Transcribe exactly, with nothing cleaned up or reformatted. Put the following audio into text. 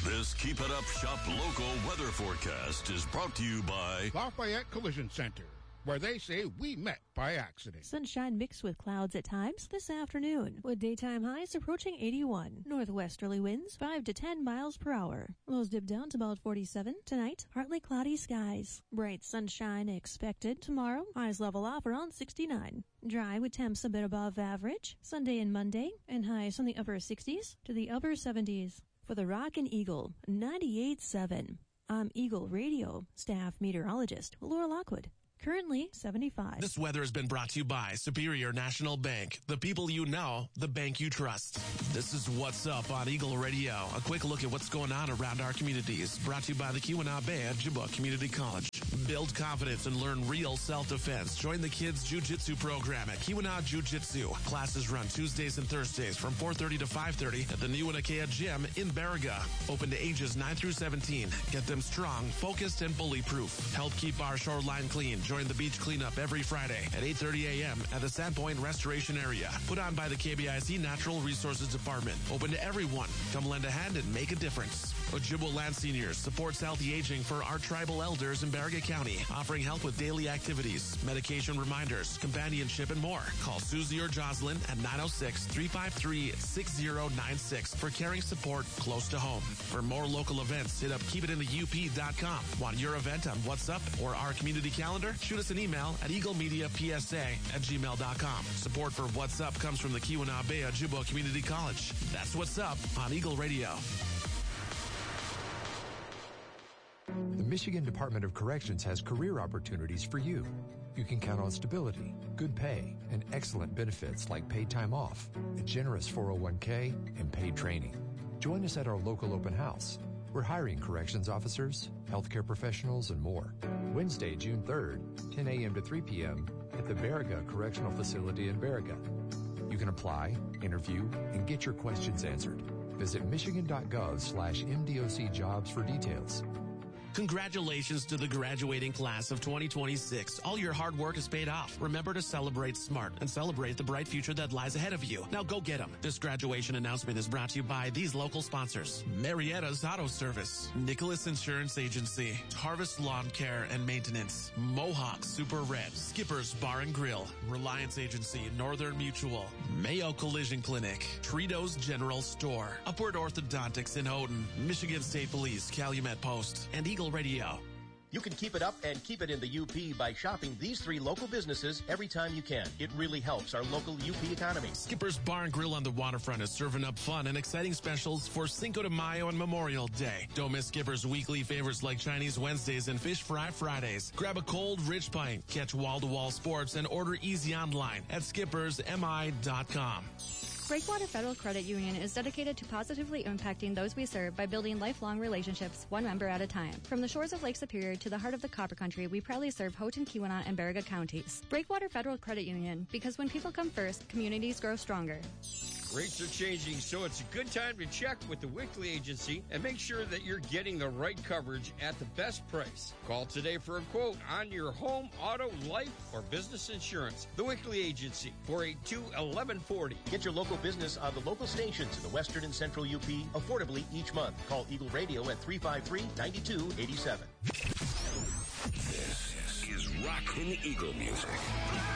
This Keep It Up Shop local weather forecast is brought to you by Lafayette Collision Center, where they say we met by accident. Sunshine mixed with clouds at times this afternoon, with daytime highs approaching eighty-one. Northwesterly winds five to ten miles per hour. Lows dip down to about forty-seven. Tonight, partly cloudy skies. Bright sunshine expected. Tomorrow, highs level off around sixty-nine. Dry with temps a bit above average. Sunday and Monday, and highs from the upper sixties to the upper seventies. For the Rockin' Eagle, ninety-eight point seven. I'm Eagle Radio staff meteorologist Laura Lockwood. Currently seventy-five. This weather has been brought to you by Superior National Bank. The people you know, the bank you trust. This is What's Up on Eagle Radio. A quick look at what's going on around our communities. Brought to you by the Keweenaw at Ojibwa Community College. Build confidence and learn real self-defense. Join the kids' Jiu-Jitsu program at Keweenaw Jiu-Jitsu. Classes run Tuesdays and Thursdays from four thirty to five thirty at the new Winakea Gym in Baraga. Open to ages nine through seventeen. Get them strong, focused, and bully-proof. Help keep our shoreline clean. Join the beach cleanup every Friday at eight thirty a.m. at the Sandpoint Restoration Area. Put on by the K B I C Natural Resources Department. Open to everyone. Come lend a hand and make a difference. Ojibwa Land Seniors supports healthy aging for our tribal elders in Baraga County, offering help with daily activities, medication reminders, companionship, and more. Call Susie or Jocelyn at nine oh six, three five three, six oh nine six for caring support close to home. For more local events, hit up keep it in the U P dot com. Want your event on What's Up or our community calendar? Shoot us an email at eaglemediapsa at gmail dot com. Support for What's Up comes from the Keweenaw Bay Ojibwa Community College. That's What's Up on Eagle Radio. The Michigan Department of Corrections has career opportunities for you. You can count on stability, good pay, and excellent benefits like paid time off, a generous four oh one k, and paid training. Join us at our local open house. We're hiring corrections officers, healthcare professionals, and more. Wednesday, June third, ten a.m. to three p.m. at the Baraga Correctional Facility in Baraga. You can apply, interview, and get your questions answered. Visit michigan.gov slash MDOC jobs for details. Congratulations to the graduating class of twenty twenty-six. All your hard work is paid off. Remember to celebrate smart and celebrate the bright future that lies ahead of you. Now go get them. This graduation announcement is brought to you by these local sponsors: Marietta's Auto Service, Nicholas Insurance Agency, Harvest Lawn Care and Maintenance, Mohawk Super Red, Skipper's Bar and Grill, Reliance Agency, Northern Mutual, Mayo Collision Clinic, Tritos General Store, Upward Orthodontics in Houghton, Michigan State Police, Calumet Post, and Eagle Radio. You can keep it up and keep it in the U P by shopping these three local businesses every time you can. It really helps our local U P economy. Skipper's Bar and Grill on the waterfront is serving up fun and exciting specials for Cinco de Mayo and Memorial Day. Don't miss Skipper's weekly favorites like Chinese Wednesdays and Fish Fry Fridays. Grab a cold, rich pint, catch wall-to-wall sports, and order easy online at skippers m i dot com. Breakwater Federal Credit Union is dedicated to positively impacting those we serve by building lifelong relationships, one member at a time. From the shores of Lake Superior to the heart of the Copper Country, we proudly serve Houghton, Keweenaw, and Baraga counties. Breakwater Federal Credit Union, because when people come first, communities grow stronger. Rates are changing, so it's a good time to check with the Wickley Agency and make sure that you're getting the right coverage at the best price. Call today for a quote on your home, auto, life, or business insurance. The Wickley Agency, four eight two, one one four zero. Get your local business on the local stations in the western and central U P affordably each month. Call Eagle Radio at three five three, nine two eight seven. This is Rockin' Eagle Music.